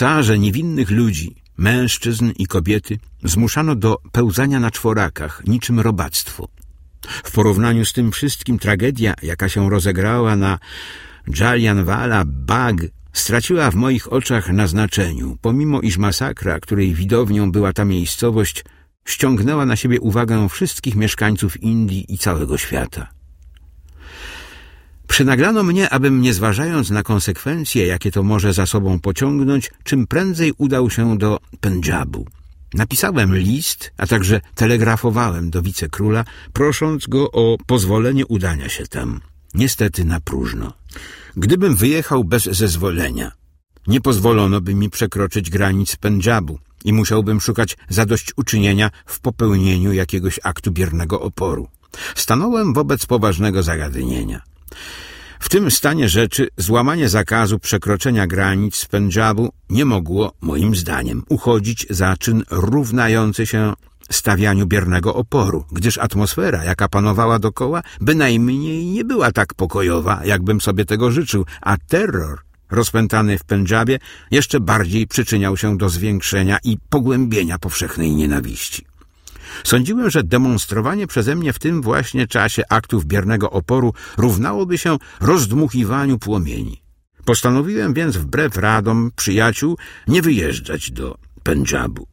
Korsaże niewinnych ludzi, mężczyzn i kobiety zmuszano do pełzania na czworakach, niczym robactwo. W porównaniu z tym wszystkim tragedia, jaka się rozegrała na Jallianwala Bagh, straciła w moich oczach na znaczeniu, pomimo iż masakra, której widownią była ta miejscowość, ściągnęła na siebie uwagę wszystkich mieszkańców Indii i całego świata. Przynaglano mnie, abym, nie zważając na konsekwencje, jakie to może za sobą pociągnąć, czym prędzej udał się do Pendżabu. Napisałem list, a także telegrafowałem do wicekróla, prosząc go o pozwolenie udania się tam. Niestety na próżno. Gdybym wyjechał bez zezwolenia, nie pozwolono by mi przekroczyć granic Pendżabu i musiałbym szukać zadośćuczynienia w popełnieniu jakiegoś aktu biernego oporu. Stanąłem wobec poważnego zagadnienia. W tym stanie rzeczy złamanie zakazu przekroczenia granic Pendżabu nie mogło, moim zdaniem, uchodzić za czyn równający się stawianiu biernego oporu, gdyż atmosfera, jaka panowała dokoła, bynajmniej nie była tak pokojowa, jakbym sobie tego życzył, a terror rozpętany w Pendżabie jeszcze bardziej przyczyniał się do zwiększenia i pogłębienia powszechnej nienawiści. Sądziłem, że demonstrowanie przeze mnie w tym właśnie czasie aktów biernego oporu równałoby się rozdmuchiwaniu płomieni. Postanowiłem więc wbrew radom przyjaciół nie wyjeżdżać do Pendżabu.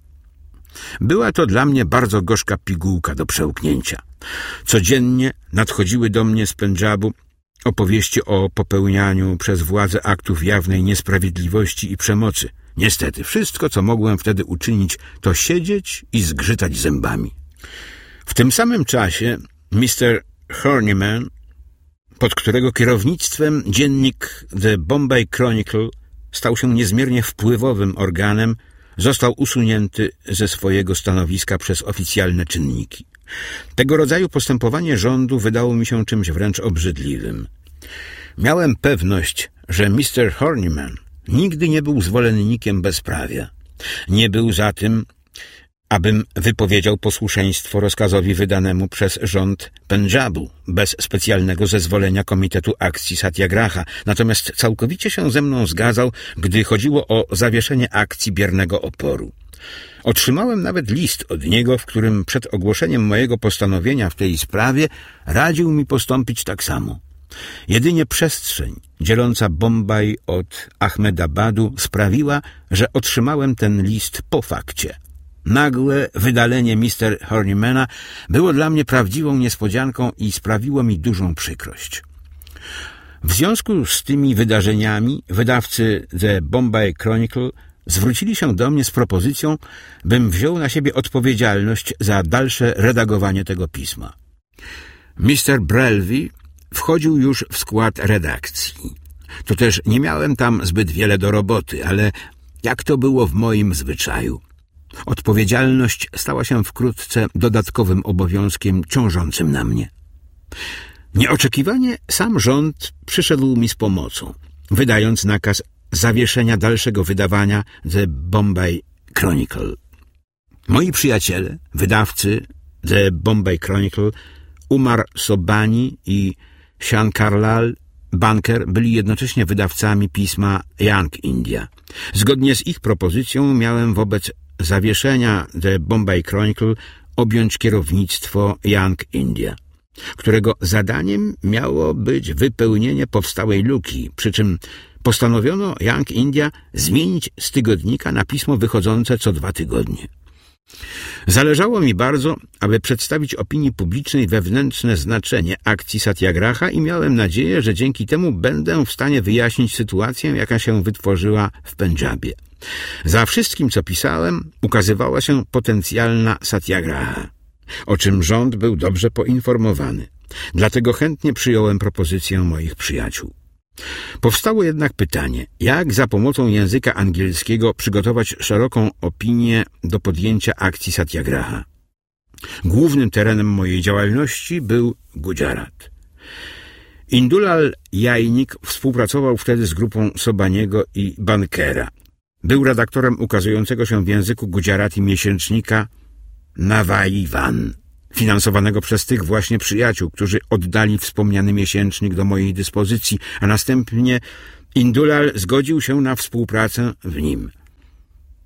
Była to dla mnie bardzo gorzka pigułka do przełknięcia. Codziennie nadchodziły do mnie z Pendżabu opowieści o popełnianiu przez władze aktów jawnej niesprawiedliwości i przemocy. Niestety, wszystko, co mogłem wtedy uczynić, to siedzieć i zgrzytać zębami. W tym samym czasie Mr. Horniman, pod którego kierownictwem dziennik The Bombay Chronicle stał się niezmiernie wpływowym organem, został usunięty ze swojego stanowiska przez oficjalne czynniki. Tego rodzaju postępowanie rządu wydało mi się czymś wręcz obrzydliwym. Miałem pewność, że Mr. Horniman nigdy nie był zwolennikiem bezprawia. Nie był za tym, abym wypowiedział posłuszeństwo rozkazowi wydanemu przez rząd Pendżabu bez specjalnego zezwolenia Komitetu Akcji Satyagraha, natomiast całkowicie się ze mną zgadzał, gdy chodziło o zawieszenie akcji biernego oporu. Otrzymałem nawet list od niego, w którym przed ogłoszeniem mojego postanowienia w tej sprawie radził mi postąpić tak samo. Jedynie przestrzeń dzieląca Bombaj od Ahmedabadu sprawiła, że otrzymałem ten list po fakcie. Nagłe wydalenie Mr. Hornimana było dla mnie prawdziwą niespodzianką i sprawiło mi dużą przykrość. W związku z tymi wydarzeniami wydawcy The Bombay Chronicle zwrócili się do mnie z propozycją, bym wziął na siebie odpowiedzialność za dalsze redagowanie tego pisma. Mr. Brelvi wchodził już w skład redakcji. To też nie miałem tam zbyt wiele do roboty, ale jak to było w moim zwyczaju. Odpowiedzialność stała się wkrótce dodatkowym obowiązkiem ciążącym na mnie. Nieoczekiwanie sam rząd przyszedł mi z pomocą, wydając nakaz zawieszenia dalszego wydawania The Bombay Chronicle. Moi przyjaciele, wydawcy The Bombay Chronicle, Umar Sobhani i Shankarlal Banker byli jednocześnie wydawcami pisma Young India. Zgodnie z ich propozycją miałem wobec zawieszenia The Bombay Chronicle objąć kierownictwo Young India, którego zadaniem miało być wypełnienie powstałej luki, przy czym postanowiono Young India zmienić z tygodnika na pismo wychodzące co 2 tygodnie. Zależało mi bardzo, aby przedstawić opinii publicznej wewnętrzne znaczenie akcji Satyagraha i miałem nadzieję, że dzięki temu będę w stanie wyjaśnić sytuację, jaka się wytworzyła w Pendżabie. Za wszystkim, co pisałem, ukazywała się potencjalna Satyagraha, o czym rząd był dobrze poinformowany. Dlatego chętnie przyjąłem propozycję moich przyjaciół. Powstało jednak pytanie, jak za pomocą języka angielskiego przygotować szeroką opinię do podjęcia akcji Satyagraha. Głównym terenem mojej działalności był Gujarat. Indulal Jainik współpracował wtedy z grupą Sobhaniego i Bankera. Był redaktorem ukazującego się w języku Gujarati miesięcznika Navaivan, finansowanego przez tych właśnie przyjaciół, którzy oddali wspomniany miesięcznik do mojej dyspozycji, a następnie Indulal zgodził się na współpracę w nim.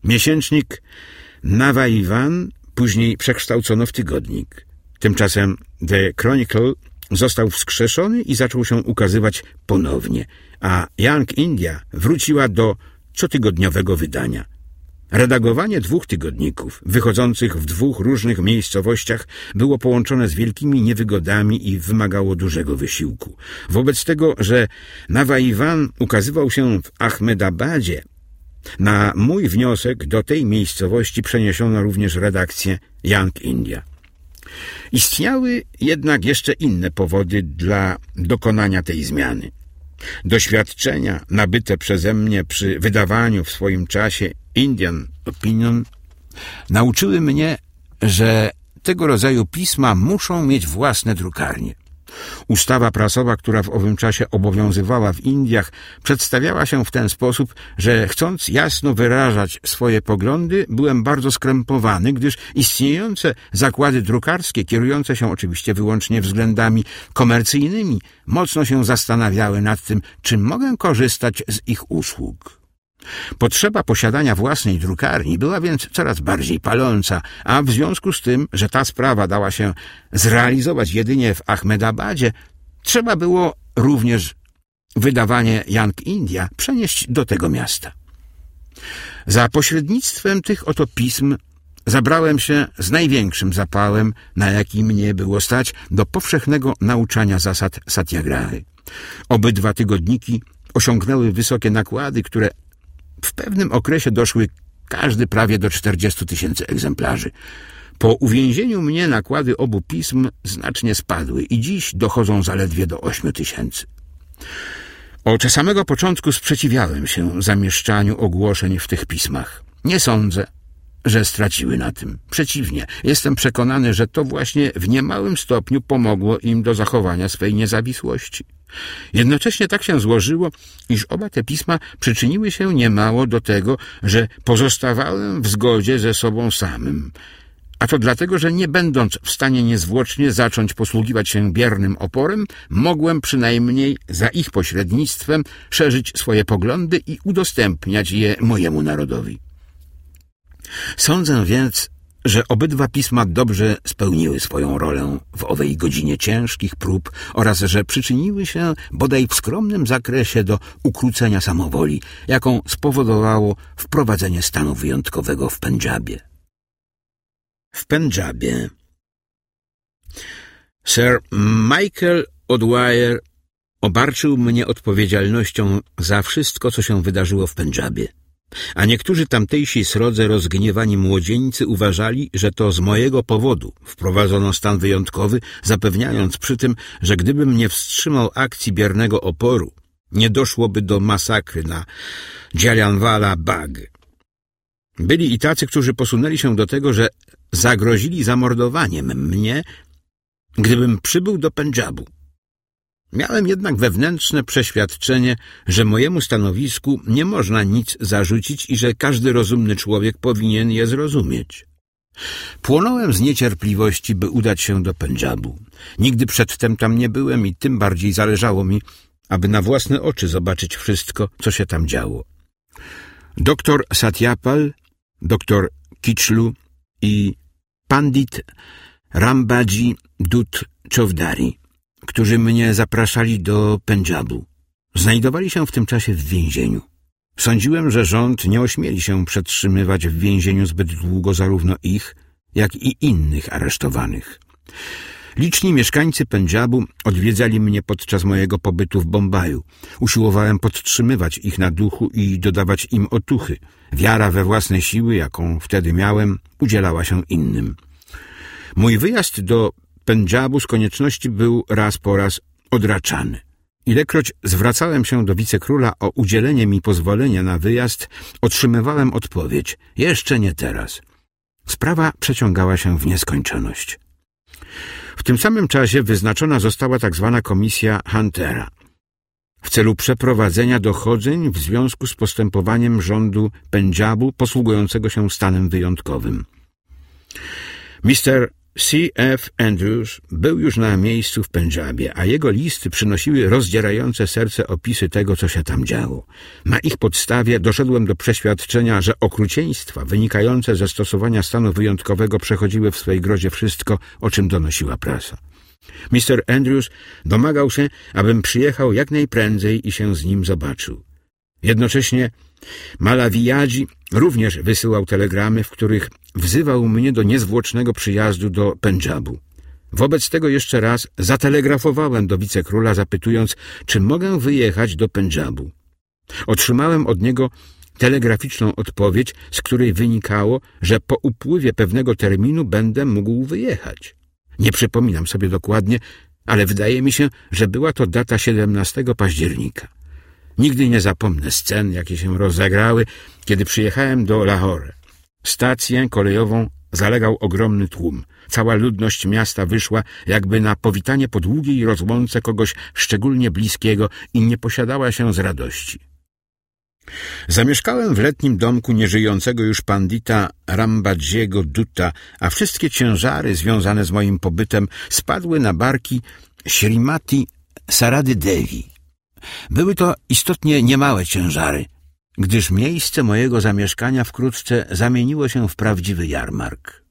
Miesięcznik Navaivan później przekształcono w tygodnik. Tymczasem The Chronicle został wskrzeszony i zaczął się ukazywać ponownie, a Young India wróciła do cotygodniowego wydania. Redagowanie 2 tygodników, wychodzących w 2 różnych miejscowościach, było połączone z wielkimi niewygodami i wymagało dużego wysiłku. Wobec tego, że Navaivan ukazywał się w Ahmedabadzie, na mój wniosek do tej miejscowości przeniesiono również redakcję Young India. Istniały jednak jeszcze inne powody dla dokonania tej zmiany. Doświadczenia nabyte przeze mnie przy wydawaniu w swoim czasie Indian Opinion nauczyły mnie, że tego rodzaju pisma muszą mieć własne drukarnie. Ustawa prasowa, która w owym czasie obowiązywała w Indiach, przedstawiała się w ten sposób, że chcąc jasno wyrażać swoje poglądy, byłem bardzo skrępowany, gdyż istniejące zakłady drukarskie, kierujące się oczywiście wyłącznie względami komercyjnymi, mocno się zastanawiały nad tym, czy mogę korzystać z ich usług. Potrzeba posiadania własnej drukarni była więc coraz bardziej paląca, a w związku z tym, że ta sprawa dała się zrealizować jedynie w Ahmedabadzie, trzeba było również wydawanie Young India przenieść do tego miasta. Za pośrednictwem tych oto pism zabrałem się z największym zapałem, na jaki mnie było stać, do powszechnego nauczania zasad satyagrahy. Obydwa tygodniki osiągnęły wysokie nakłady, które w pewnym okresie doszły każdy prawie do 40 000 egzemplarzy. Po uwięzieniu mnie nakłady obu pism znacznie spadły i dziś dochodzą zaledwie do 8 000. Od samego początku sprzeciwiałem się zamieszczaniu ogłoszeń w tych pismach. Nie sądzę, że straciły na tym. Przeciwnie, jestem przekonany, że to właśnie w niemałym stopniu pomogło im do zachowania swej niezawisłości. Jednocześnie tak się złożyło, iż oba te pisma przyczyniły się niemało do tego, że pozostawałem w zgodzie ze sobą samym. A to dlatego, że nie będąc w stanie niezwłocznie zacząć posługiwać się biernym oporem, mogłem przynajmniej za ich pośrednictwem szerzyć swoje poglądy i udostępniać je mojemu narodowi. Sądzę więc, że obydwa pisma dobrze spełniły swoją rolę w owej godzinie ciężkich prób oraz że przyczyniły się bodaj w skromnym zakresie do ukrócenia samowoli, jaką spowodowało wprowadzenie stanu wyjątkowego w Pendżabie. W Pendżabie Sir Michael O'Dwyer obarczył mnie odpowiedzialnością za wszystko, co się wydarzyło w Pendżabie. A niektórzy tamtejsi srodze rozgniewani młodzieńcy uważali, że to z mojego powodu wprowadzono stan wyjątkowy, zapewniając przy tym, że gdybym nie wstrzymał akcji biernego oporu, nie doszłoby do masakry na Jallianwala Bagh. Byli i tacy, którzy posunęli się do tego, że zagrozili zamordowaniem mnie, gdybym przybył do Pendżabu. Miałem jednak wewnętrzne przeświadczenie, że mojemu stanowisku nie można nic zarzucić i że każdy rozumny człowiek powinien je zrozumieć. Płonąłem z niecierpliwości, by udać się do Pendżabu. Nigdy przedtem tam nie byłem i tym bardziej zależało mi, aby na własne oczy zobaczyć wszystko, co się tam działo. Doktor Satyapal, doktor Kichlu i pandit Rambhaji Dutt Chaudhary, którzy mnie zapraszali do Pendżabu, znajdowali się w tym czasie w więzieniu. Sądziłem, że rząd nie ośmieli się przetrzymywać w więzieniu zbyt długo zarówno ich, jak i innych aresztowanych. Liczni mieszkańcy Pendżabu odwiedzali mnie podczas mojego pobytu w Bombaju. Usiłowałem podtrzymywać ich na duchu i dodawać im otuchy. Wiara we własne siły, jaką wtedy miałem, udzielała się innym. Mój wyjazd do Pendżabu z konieczności był raz po raz odraczany. Ilekroć zwracałem się do wicekróla o udzielenie mi pozwolenia na wyjazd, otrzymywałem odpowiedź: jeszcze nie teraz. Sprawa przeciągała się w nieskończoność. W tym samym czasie wyznaczona została tzw. komisja Huntera w celu przeprowadzenia dochodzeń w związku z postępowaniem rządu Pendżabu posługującego się stanem wyjątkowym. Mr. C.F. Andrews był już na miejscu w Pendżabie, a jego listy przynosiły rozdzierające serce opisy tego, co się tam działo. Na ich podstawie doszedłem do przeświadczenia, że okrucieństwa wynikające ze stosowania stanu wyjątkowego przechodziły w swej grozie wszystko, o czym donosiła prasa. Mr. Andrews domagał się, abym przyjechał jak najprędzej i się z nim zobaczył. Jednocześnie Malaviyadzi również wysyłał telegramy, w których wzywał mnie do niezwłocznego przyjazdu do Pendżabu. Wobec tego jeszcze raz zatelegrafowałem do wicekróla, zapytując, czy mogę wyjechać do Pendżabu. Otrzymałem od niego telegraficzną odpowiedź, z której wynikało, że po upływie pewnego terminu będę mógł wyjechać. Nie przypominam sobie dokładnie, ale wydaje mi się, że była to data 17 października. Nigdy nie zapomnę scen, jakie się rozegrały, kiedy przyjechałem do Lahore. Stację kolejową zalegał ogromny tłum. Cała ludność miasta wyszła jakby na powitanie po długiej rozłące kogoś szczególnie bliskiego i nie posiadała się z radości. Zamieszkałem w letnim domku nieżyjącego już pandita Rambadziego Dutta, a wszystkie ciężary związane z moim pobytem spadły na barki Śrimati Sarady Devi. Były to istotnie niemałe ciężary, gdyż miejsce mojego zamieszkania wkrótce zamieniło się w prawdziwy jarmark.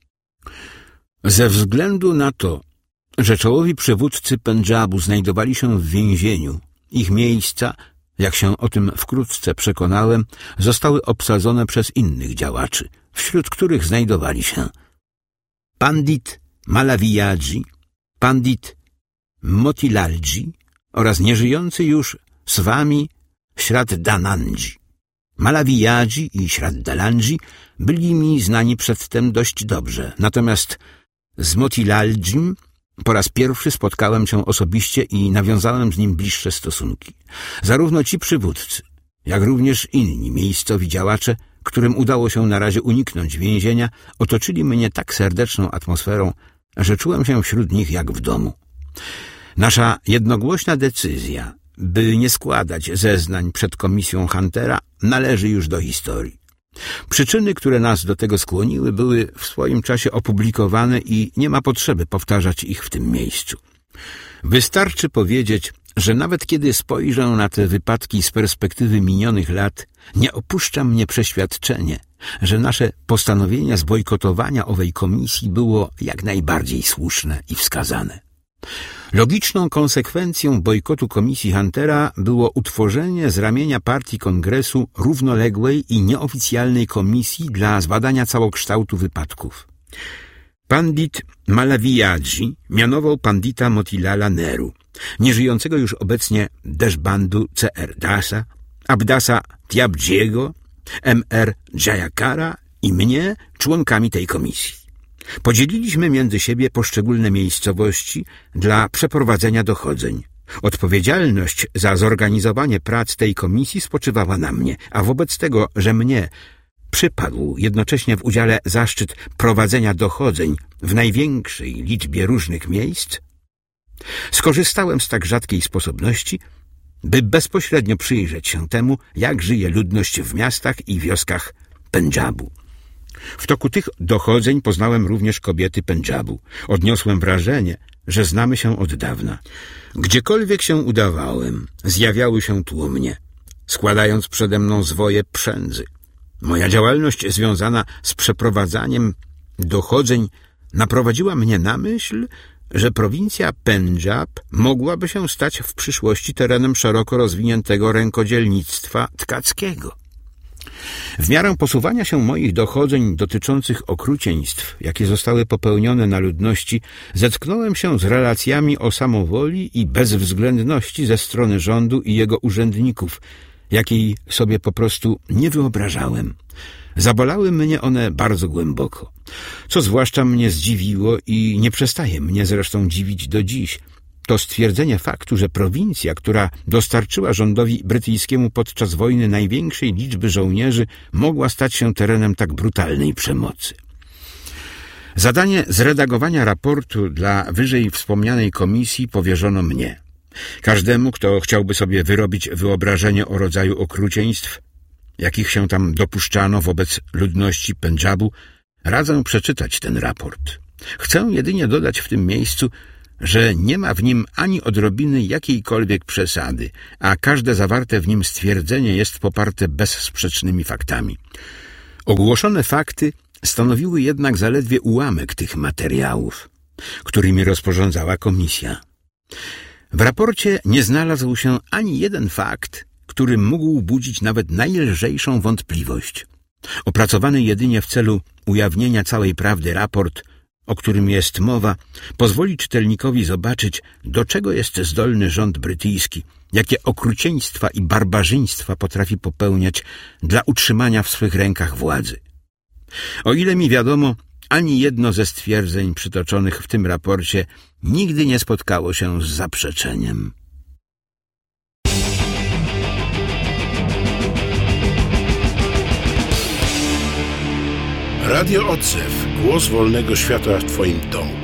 Ze względu na to, że czołowi przywódcy Pendżabu znajdowali się w więzieniu, ich miejsca, jak się o tym wkrótce przekonałem, zostały obsadzone przez innych działaczy, wśród których znajdowali się pandit Malaviyadzi, pandit Motilalji oraz nieżyjący już Swami Shraddhanandji. Malaviyadzi i Shraddhanandji byli mi znani przedtem dość dobrze, natomiast z Motilaljim po raz pierwszy spotkałem się osobiście i nawiązałem z nim bliższe stosunki. Zarówno ci przywódcy, jak również inni miejscowi działacze, którym udało się na razie uniknąć więzienia, otoczyli mnie tak serdeczną atmosferą, że czułem się wśród nich jak w domu. Nasza jednogłośna decyzja, by nie składać zeznań przed komisją Huntera, należy już do historii. Przyczyny, które nas do tego skłoniły, były w swoim czasie opublikowane i nie ma potrzeby powtarzać ich w tym miejscu. Wystarczy powiedzieć, że nawet kiedy spojrzę na te wypadki z perspektywy minionych lat, nie opuszcza mnie przeświadczenie, że nasze postanowienie zbojkotowania owej komisji było jak najbardziej słuszne i wskazane. Logiczną konsekwencją bojkotu komisji Huntera było utworzenie z ramienia partii Kongresu równoległej i nieoficjalnej komisji dla zbadania całokształtu wypadków. Pandit Malaviyadzi mianował pandita Motilala Nehru, nieżyjącego już obecnie Deshbandu C.R. Dasa, Abdasa Tyabdziego, M.R. Jayakara i mnie członkami tej komisji. Podzieliliśmy między siebie poszczególne miejscowości dla przeprowadzenia dochodzeń. Odpowiedzialność za zorganizowanie prac tej komisji spoczywała na mnie, a wobec tego, że mnie przypadł jednocześnie w udziale zaszczyt prowadzenia dochodzeń w największej liczbie różnych miejsc, skorzystałem z tak rzadkiej sposobności, by bezpośrednio przyjrzeć się temu, jak żyje ludność w miastach i wioskach Pendżabu. W toku tych dochodzeń poznałem również kobiety Pendżabu. Odniosłem wrażenie, że znamy się od dawna. Gdziekolwiek się udawałem, zjawiały się tłumnie, składając przede mną zwoje przędzy. Moja działalność związana z przeprowadzaniem dochodzeń naprowadziła mnie na myśl, że prowincja Pendżab mogłaby się stać w przyszłości terenem szeroko rozwiniętego rękodzielnictwa tkackiego. W miarę posuwania się moich dochodzeń dotyczących okrucieństw, jakie zostały popełnione na ludności, zetknąłem się z relacjami o samowoli i bezwzględności ze strony rządu i jego urzędników, jakiej sobie po prostu nie wyobrażałem. Zabolały mnie one bardzo głęboko, co zwłaszcza mnie zdziwiło i nie przestaje mnie zresztą dziwić do dziś. To stwierdzenie faktu, że prowincja, która dostarczyła rządowi brytyjskiemu podczas wojny największej liczby żołnierzy, mogła stać się terenem tak brutalnej przemocy. Zadanie zredagowania raportu dla wyżej wspomnianej komisji powierzono mnie. Każdemu, kto chciałby sobie wyrobić wyobrażenie o rodzaju okrucieństw, jakich się tam dopuszczano wobec ludności Pendżabu, radzę przeczytać ten raport. Chcę jedynie dodać w tym miejscu, że nie ma w nim ani odrobiny jakiejkolwiek przesady, a każde zawarte w nim stwierdzenie jest poparte bezsprzecznymi faktami. Ogłoszone fakty stanowiły jednak zaledwie ułamek tych materiałów, którymi rozporządzała komisja. W raporcie nie znalazł się ani jeden fakt, który mógł budzić nawet najlżejszą wątpliwość. Opracowany jedynie w celu ujawnienia całej prawdy raport, o którym jest mowa, pozwoli czytelnikowi zobaczyć, do czego jest zdolny rząd brytyjski, jakie okrucieństwa i barbarzyństwa potrafi popełniać dla utrzymania w swych rękach władzy. O ile mi wiadomo, ani jedno ze stwierdzeń przytoczonych w tym raporcie nigdy nie spotkało się z zaprzeczeniem. Radio Odzew. Głos wolnego świata w Twoim domu.